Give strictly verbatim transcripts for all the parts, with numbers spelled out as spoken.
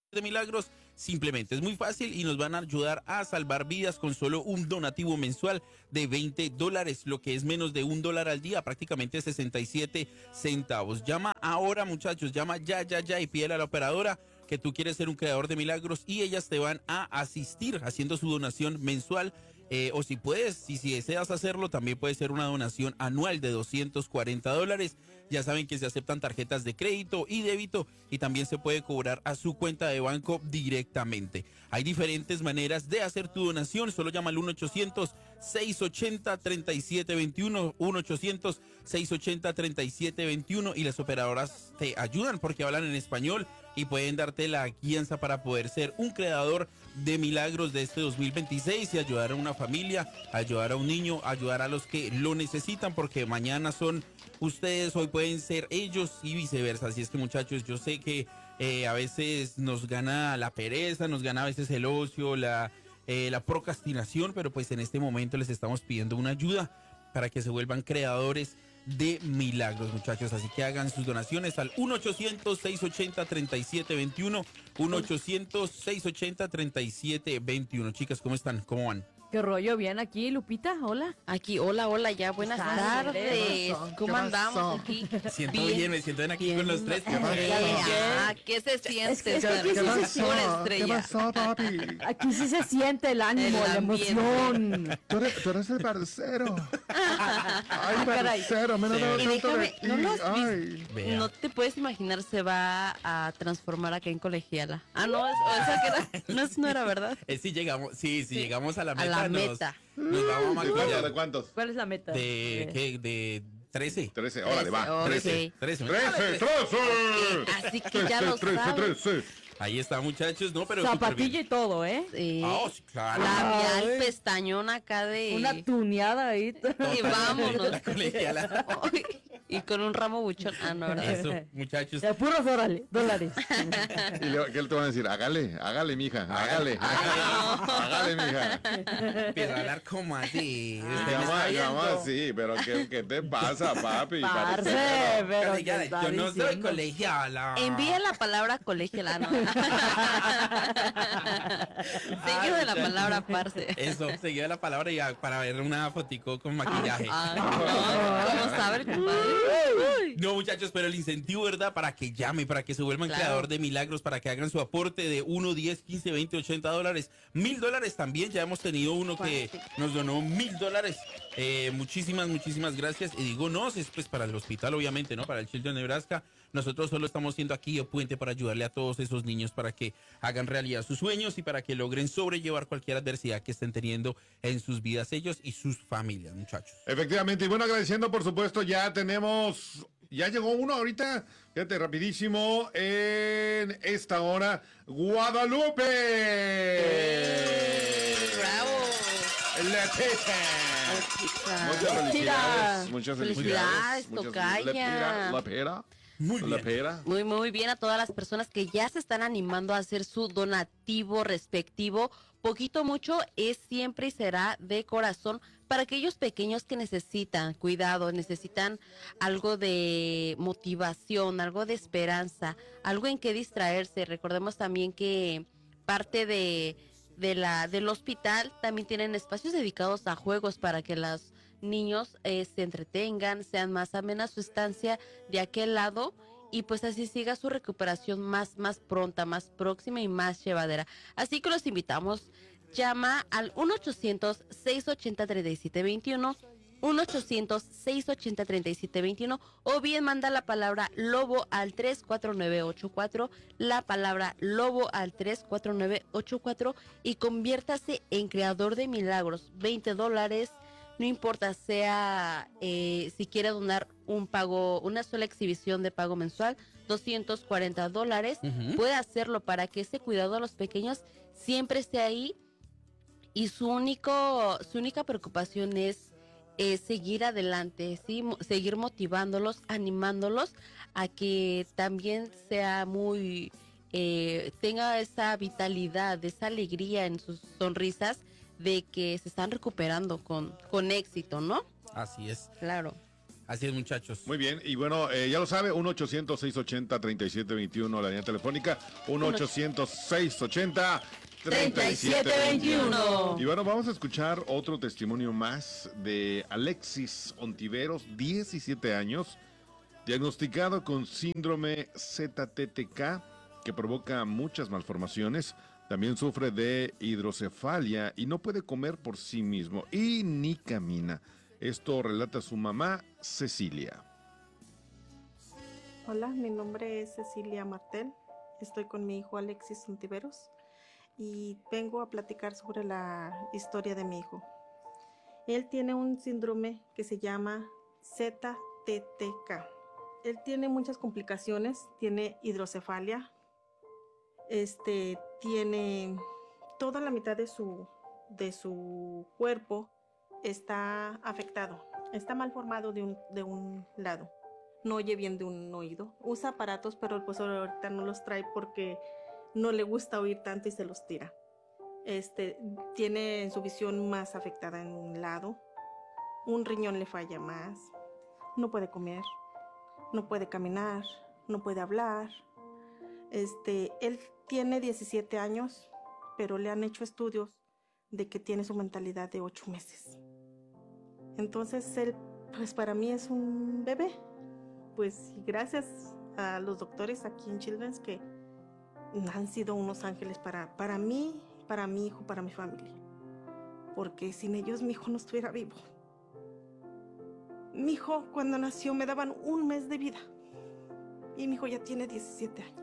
de Milagros, simplemente es muy fácil y nos van a ayudar a salvar vidas con solo un donativo mensual de veinte dólares, lo que es menos de un dólar al día, prácticamente sesenta y siete centavos. Llama ahora, muchachos, llama ya, ya, ya y pídele a la operadora que tú quieres ser un creador de milagros y ellas te van a asistir haciendo su donación mensual. Eh, o si puedes, si, si deseas hacerlo, también puede ser una donación anual de doscientos cuarenta dólares. Ya saben que se aceptan tarjetas de crédito y débito y también se puede cobrar a su cuenta de banco directamente. Hay diferentes maneras de hacer tu donación. Solo llama al uno ochocientos, seiscientos ochenta, treinta y siete veintiuno, uno ochocientos, seiscientos ochenta, treinta y siete veintiuno y las operadoras te ayudan porque hablan en español y pueden darte la guianza para poder ser un creador de milagros de este dos mil veintiséis y ayudar a una familia, ayudar a un niño, ayudar a los que lo necesitan, porque mañana son ustedes, hoy pueden ser ellos y viceversa. Así es que, muchachos, yo sé que eh, a veces nos gana la pereza, nos gana a veces el ocio, la, eh, la procrastinación, pero pues en este momento les estamos pidiendo una ayuda para que se vuelvan creadores de milagros, muchachos. Así que hagan sus donaciones al uno ochocientos, seiscientos ochenta, treinta y siete veintiuno, uno ochocientos, seiscientos ochenta, treinta y siete veintiuno. Chicas, ¿cómo están? ¿Cómo van? ¿Qué rollo? Bien aquí, Lupita, hola. Aquí, hola, hola, ya, buenas tardes. ¿Cómo andamos aquí? Me siento bien, bien me siento bien aquí bien. Con los tres. ¿Qué, ah, ¿qué se siente? Es que, es que aquí ¿Qué pasó? ¿Qué pasó, papi? Aquí sí se siente el ánimo, el la emoción. Tú eres, tú eres el parcero. Ay, parcero, menos de déjame, no, los, Ay. No te puedes imaginar, se va a transformar acá en colegiala. Ah, no, o sea que era, no, no era verdad. Eh, sí llegamos, sí, sí, sí, llegamos a la meta. A la meta. Nos, nos vamos a maquillar. ¿De cuántos? ¿Cuál es la meta? De, ¿qué? De trece. trece, órale, va. trece. trece. trece, trece. Así que ya lo sabes. Ahí está, muchachos, no, pero zapatilla y todo, ¿eh? Sí. Oh, sí, claro. Labial, pestañón acá de... Una tuneada ahí. Y vámonos. La colegiala. Y con un ramo buchón. Ah, no, ¿verdad? Eso, muchachos. De puros dólares. dólares. ¿Y le, qué le te van a decir? Hágale, hágale, mija, hágale. Hágale, hágale mija. Pero hablar como así. Llama, llama así, pero ¿qué, qué te pasa, papi? Parce, pero colegiala, yo no soy colegiala. Envía la palabra colegiala, ¿no? Seguido de la palabra parce. Eso, seguido de la palabra y para ver una fotico con maquillaje. Ah, no, ¿cómo sabe el compadre? No, muchachos, pero el incentivo, ¿verdad? Para que llame, para que se vuelvan claro. creador de milagros, para que hagan su aporte de uno, diez, quince, veinte, ochenta dólares, mil dólares también. Ya hemos tenido uno que nos donó mil dólares. Eh, muchísimas, muchísimas gracias. Y digo, no, es pues para el hospital, obviamente, ¿no? Para el Children's Nebraska. Nosotros solo estamos siendo aquí el puente para ayudarle a todos esos niños para que hagan realidad sus sueños y para que logren sobrellevar cualquier adversidad que estén teniendo en sus vidas ellos y sus familias, muchachos. Efectivamente, y bueno, agradeciendo por supuesto, ya tenemos, ya llegó uno ahorita, fíjate, rapidísimo, en esta hora, Guadalupe. ¡Eh! ¡Bravo! La Teta. Muchas felicidades, muchas felicidades. Felicidades, tocaya. La pera. Muy bien. La pera. Muy, muy bien a todas las personas que ya se están animando a hacer su donativo respectivo. Poquito, mucho, es siempre y será de corazón para aquellos pequeños que necesitan cuidado, necesitan algo de motivación, algo de esperanza, algo en que distraerse. Recordemos también que parte de, de la, del hospital también tienen espacios dedicados a juegos para que los niños eh, se entretengan, sean más amena su estancia de aquel lado y pues así siga su recuperación más, más pronta, más próxima y más llevadera. Así que los invitamos, llama al uno ochocientos, seiscientos ochenta, treinta y siete veintiuno, uno ochocientos, seiscientos ochenta, treinta y siete veintiuno o bien manda la palabra lobo al tres cuatro nueve ocho cuatro, la palabra lobo al tres cuatro nueve ocho cuatro y conviértase en creador de milagros. veinte dólares. No importa, sea eh, si quiere donar un pago, una sola exhibición de pago mensual, doscientos cuarenta dólares, uh-huh. puede hacerlo para que ese cuidado a los pequeños siempre esté ahí y su único, su única preocupación es eh, seguir adelante, ¿sí? Seguir motivándolos, animándolos a que también sea muy, eh, tenga esa vitalidad, esa alegría en sus sonrisas, de que se están recuperando con, con éxito, ¿no? Así es. Claro. Así es, muchachos. Muy bien, y bueno, eh, ya lo sabe, uno ochocientos, seiscientos ochenta, treinta y siete veintiuno, la línea telefónica, uno ochocientos, seiscientos ochenta, treinta y siete veintiuno. Y bueno, vamos a escuchar otro testimonio más de Alexis Ontiveros, diecisiete años, diagnosticado con síndrome Z T T K, que provoca muchas malformaciones. También sufre de hidrocefalia y no puede comer por sí mismo y ni camina. Esto relata su mamá, Cecilia. Hola, mi nombre es Cecilia Martel. Estoy con mi hijo Alexis Ontiveros y vengo a platicar sobre la historia de mi hijo. Él tiene un síndrome que se llama Z T T K. Él tiene muchas complicaciones, tiene hidrocefalia, este, tiene toda la mitad de su, de su cuerpo está afectado, está mal formado de un, de un lado, no oye bien de un oído, usa aparatos pero pues ahorita no los trae porque no le gusta oír tanto y se los tira. Este, tiene su visión más afectada en un lado, un riñón le falla más, no puede comer, no puede caminar, no puede hablar. Este, él tiene diecisiete años, pero le han hecho estudios de que tiene su mentalidad de ocho meses. Entonces él, pues para mí es un bebé. Pues gracias a los doctores aquí en Children's que han sido unos ángeles para, para mí, para mi hijo, para mi familia. Porque sin ellos mi hijo no estuviera vivo. Mi hijo cuando nació me daban un mes de vida y mi hijo ya tiene diecisiete años.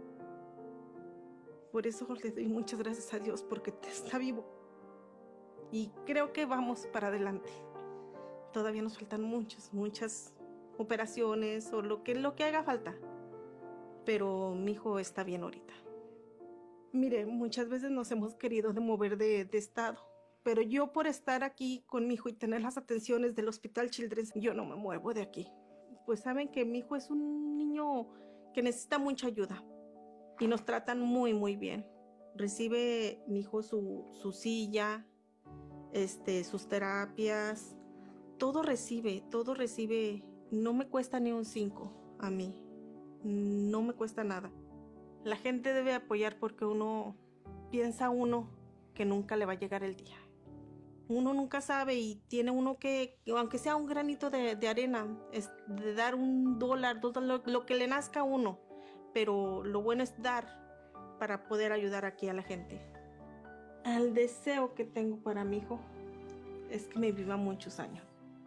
Por eso le doy muchas gracias a Dios porque está vivo. Y creo que vamos para adelante. Todavía nos faltan muchas, muchas operaciones o lo que, lo que haga falta. Pero mi hijo está bien ahorita. Mire, muchas veces nos hemos querido de mover de, de estado. Pero yo por estar aquí con mi hijo y tener las atenciones del Hospital Children's, yo no me muevo de aquí. Pues saben que mi hijo es un niño que necesita mucha ayuda. Y nos tratan muy, muy bien. Recibe mi hijo su, su silla, este, sus terapias, todo recibe, todo recibe. No me cuesta ni un cinco a mí, no me cuesta nada. La gente debe apoyar porque uno piensa uno que nunca le va a llegar el día. Uno nunca sabe y tiene uno que, aunque sea un granito de, de arena, es de dar un dólar, dos dólares, lo, lo que le nazca a uno. Pero lo bueno es dar para poder ayudar aquí a la gente. El deseo que tengo para mi hijo es que me viva muchos años.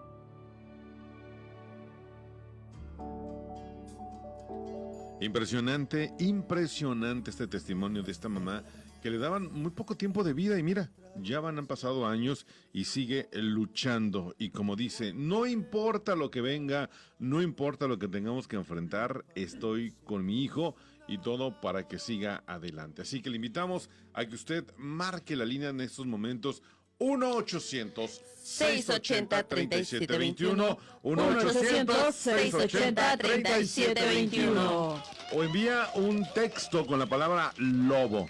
Impresionante, impresionante este testimonio de esta mamá que le daban muy poco tiempo de vida y mira, ya van, han pasado años y sigue luchando. Y como dice, no importa lo que venga, no importa lo que tengamos que enfrentar, estoy con mi hijo y todo para que siga adelante. Así que le invitamos a que usted marque la línea en estos momentos. uno ochocientos, seiscientos ochenta, treinta y siete veintiuno, uno ochocientos, seiscientos ochenta, treinta y siete veintiuno. O envía un texto con la palabra lobo.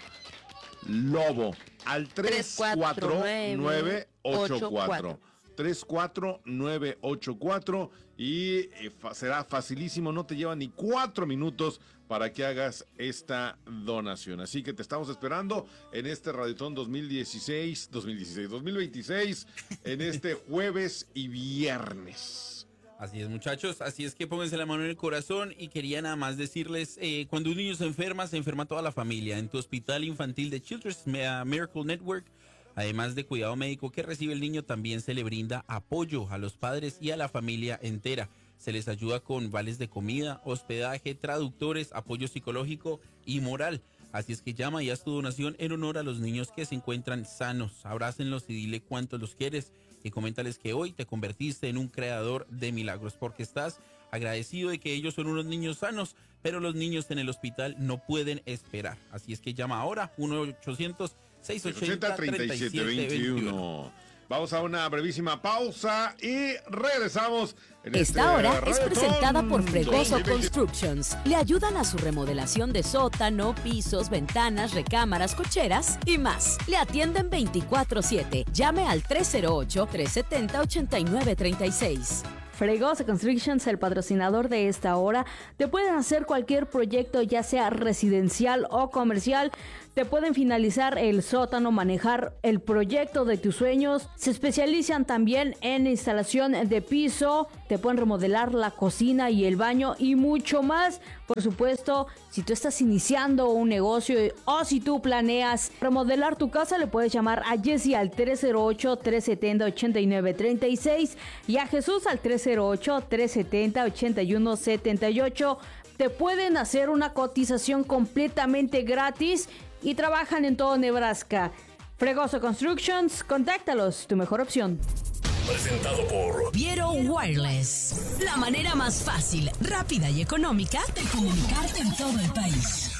Lobo al tres cuatro nueve ocho cuatro. tres cuatro nueve ocho cuatro y eh, fa- será facilísimo, no te lleva ni cuatro minutos para que hagas esta donación. Así que te estamos esperando en este Radiotón dos mil dieciséis, dos mil dieciséis, dos mil veintiséis, en este jueves y viernes. Así es, muchachos, así es que pónganse la mano en el corazón y quería nada más decirles, eh, cuando un niño se enferma, se enferma toda la familia. En tu hospital infantil de Children's Miracle Network, además de cuidado médico que recibe el niño, también se le brinda apoyo a los padres y a la familia entera. Se les ayuda con vales de comida, hospedaje, traductores, apoyo psicológico y moral. Así es que llama y haz tu donación en honor a los niños que se encuentran sanos. Abrácenlos y dile cuánto los quieres. Y coméntales que hoy te convertiste en un creador de milagros porque estás agradecido de que ellos son unos niños sanos, pero los niños en el hospital no pueden esperar. Así es que llama ahora uno ochocientos, seiscientos ochenta, treinta y siete veintiuno. Vamos a una brevísima pausa y regresamos. En Esta este hora es Radiotón presentada por Fregoso dos mil veinte. Constructions. Le ayudan a su remodelación de sótano, pisos, ventanas, recámaras, cocheras y más. Le atienden veinticuatro siete. Llame al tres cero ocho, tres siete cero, ocho nueve tres seis. Fregoso Constructions, el patrocinador de esta hora. Te pueden hacer cualquier proyecto, ya sea residencial o comercial. Te pueden finalizar el sótano, manejar el proyecto de tus sueños. Se especializan también en instalación de piso. Te pueden remodelar la cocina y el baño y mucho más. Por supuesto, si tú estás iniciando un negocio o si tú planeas remodelar tu casa, le puedes llamar a Jessy al tres cero ocho, tres siete cero, ocho nueve tres seis y a Jesús al tres cero ocho, tres siete cero, ocho uno siete ocho. Te pueden hacer una cotización completamente gratis y trabajan en todo Nebraska. Fregoso Constructions, contáctalos, tu mejor opción. Presentado por Viero Wireless. La manera más fácil, rápida y económica de comunicarte en todo el país.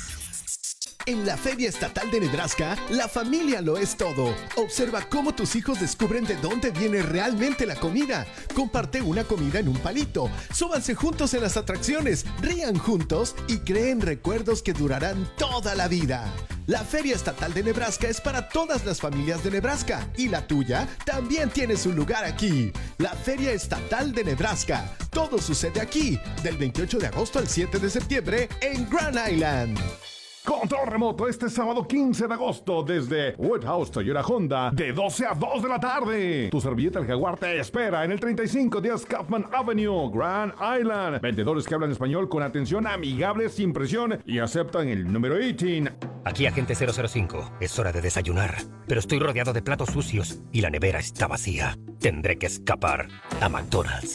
En la Feria Estatal de Nebraska, la familia lo es todo. Observa cómo tus hijos descubren de dónde viene realmente la comida. Comparte una comida en un palito. Súbanse juntos en las atracciones, rían juntos y creen recuerdos que durarán toda la vida. La Feria Estatal de Nebraska es para todas las familias de Nebraska y la tuya también tiene su lugar aquí. La Feria Estatal de Nebraska. Todo sucede aquí, del veintiocho de agosto al siete de septiembre en Grand Island. Control remoto este sábado quince de agosto desde Woodhouse Toyota Honda de doce a dos de la tarde. Tu servilleta El Jaguar te espera en el treinta y cinco diez Kaufman Avenue, Grand Island. Vendedores que hablan español con atención amigable, sin presión y aceptan el número dieciocho. Aquí Agente cero cero cinco. Es hora de desayunar, pero estoy rodeado de platos sucios y la nevera está vacía. Tendré que escapar a McDonald's.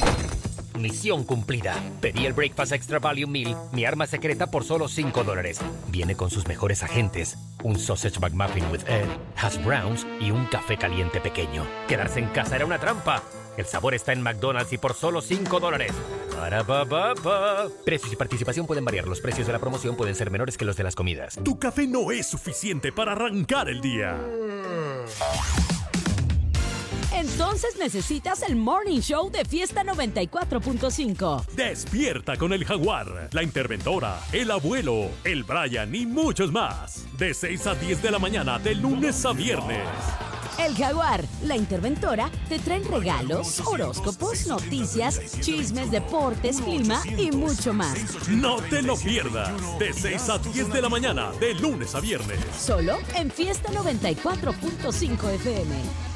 Misión cumplida. Pedí el Breakfast Extra Value Meal, mi arma secreta, por solo cinco dólares. Viene con sus mejores agentes: un Sausage McMuffin with Egg, hash browns y un café caliente pequeño. Quedarse en casa era una trampa. El sabor está en McDonald's y por solo cinco dólares. Para pa, pa, pa. Precios y participación pueden variar. Los precios de la promoción pueden ser menores que los de las comidas. Tu café no es suficiente para arrancar el día. Entonces necesitas el Morning Show de Fiesta noventa y cuatro punto cinco. Despierta con el Jaguar, la interventora, el abuelo, el Brian y muchos más. De seis a diez de la mañana, de lunes a viernes. El Jaguar, la interventora, te traen regalos, horóscopos, noticias, chismes, deportes, clima y mucho más. No te lo pierdas. De seis a diez de la mañana, de lunes a viernes. Solo en Fiesta noventa y cuatro punto cinco F M.